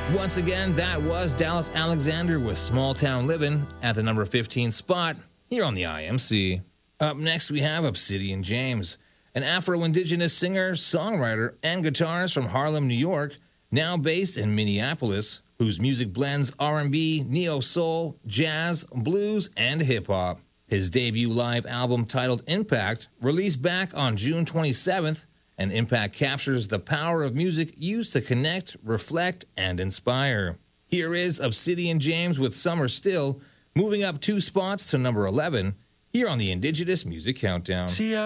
Once again, that was Dallas Alexander with Small Town Livin' at the number 15 spot here on the IMC. Up next, we have Obsidian James, an Afro-Indigenous singer, songwriter, and guitarist from Harlem, New York, now based in Minneapolis, whose music blends R&B, neo-soul, jazz, blues, and hip-hop. His debut live album titled Impact, released back on June 27th, and Impact captures the power of music used to connect, reflect, and inspire. Here is Obsidian James with Summer Still, moving up 2 spots to number 11, here on the Indigenous Music Countdown.